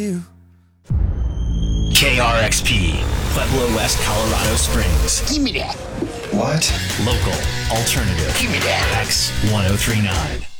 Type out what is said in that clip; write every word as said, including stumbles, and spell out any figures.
you. K R X P, Pueblo West, Colorado Springs. Give me that. What? Local, alternative. Give me that. X ten thirty-nine.